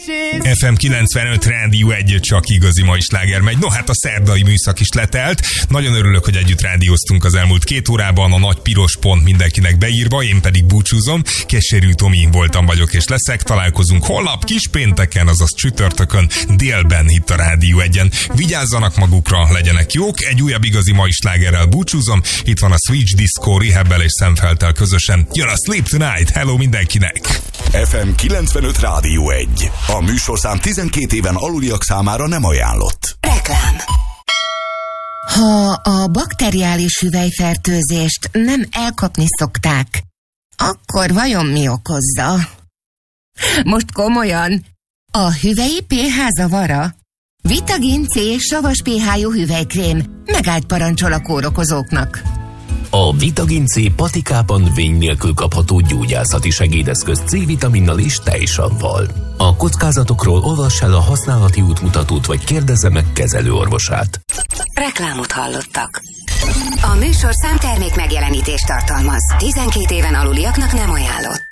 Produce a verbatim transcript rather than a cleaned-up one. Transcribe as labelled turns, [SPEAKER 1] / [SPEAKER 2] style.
[SPEAKER 1] ef em kilencvenöt Rádió egy, csak igazi mai sláger megy. No hát a szerdai műszak is letelt. Nagyon örülök, hogy együtt rádióztunk az elmúlt két órában, a nagy piros pont mindenkinek beírva, én pedig búcsúzom. Keserű Tomi voltam, vagyok és leszek. Találkozunk holnap kispénteken, azaz csütörtökön délben itt a Rádió egyen. Vigyázzanak magukra, legyenek jók. Egy újabb igazi mai slágerrel búcsúzom. Itt van a Switch Disco, Rehabbel és Szemfelttel közösen. Jön a Sleep Tonight. Hello mindenkinek!
[SPEAKER 2] ef em kilencvenöt Rádió egy. A műsorszám tizenkét éven aluliak számára nem ajánlott.
[SPEAKER 3] Reklám. Ha a bakteriális hüvelyfertőzést nem elkapni szokták, akkor vajon mi okozza? Most komolyan, a hüvelyi pé há zavara? Vitagin C savas pé há-jú hüvelykrém megállt parancsol a kórokozóknak.
[SPEAKER 4] A Vitagin C patikában vény nélkül kapható gyógyászati segédeszköz C-vitaminnal és tejsavval. A kockázatokról olvass el a használati útmutatót, vagy kérdezze meg kezelőorvosát.
[SPEAKER 3] Reklámot hallottak. A műsorszám termék megjelenítést tartalmaz. tizenkét éven aluliaknak nem ajánlott.